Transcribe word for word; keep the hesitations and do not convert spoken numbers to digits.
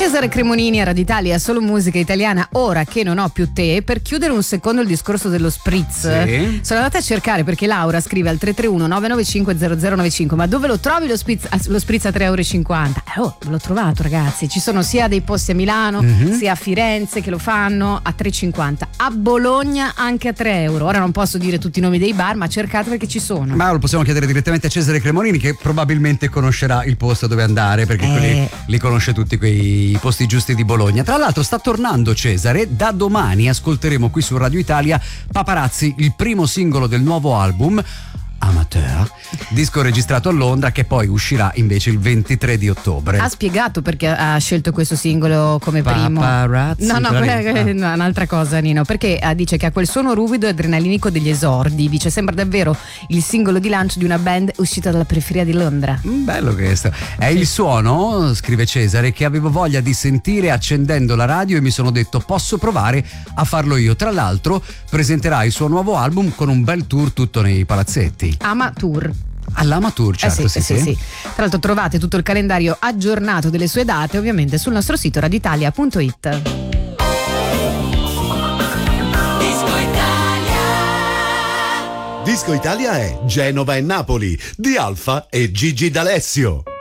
Cesare Cremonini a Radio Italia, solo musica italiana, ora che non ho più te. Per chiudere un secondo il discorso dello spritz, sì, sono andata a cercare perché Laura scrive al tre tre uno nove nove cinque zero zero nove cinque: ma dove lo trovi lo spritz, lo spritz a tre euro e cinquanta? Eh, oh, l'ho trovato, ragazzi, ci sono sia dei posti a Milano, mm-hmm, sia a Firenze che lo fanno a tre e cinquanta, a Bologna anche a tre euro. Ora non posso dire tutti i nomi dei bar, ma cercate perché ci sono. Ma lo possiamo chiedere direttamente a Cesare Cremonini, che probabilmente conoscerà il posto dove andare, perché eh. quelli li conosce tutti quei posti giusti di Bologna. Tra l'altro sta tornando Cesare, da domani ascolteremo qui su Radio Italia Paparazzi, il primo singolo del nuovo album Amateur, disco registrato a Londra, che poi uscirà invece il ventitré di ottobre. Ha spiegato perché ha scelto questo singolo come primo? Paparazzi. No, no, quella è ah. un'altra cosa, Nino, perché uh, dice che ha quel suono ruvido e adrenalinico degli esordi. Dice sembra davvero il singolo di lancio di una band uscita dalla periferia di Londra. Mm, bello questo. È sì. il suono, scrive Cesare, che avevo voglia di sentire accendendo la radio, e mi sono detto posso provare a farlo io. Tra l'altro presenterà il suo nuovo album con un bel tour tutto nei palazzetti. Amateur. All'Amateur, certo, eh sì, sì, eh sì, sì. sì. Tra l'altro trovate tutto il calendario aggiornato delle sue date ovviamente sul nostro sito radioitalia punto it. Disco Italia. Disco Italia è Genova e Napoli di Alfa e Gigi D'Alessio.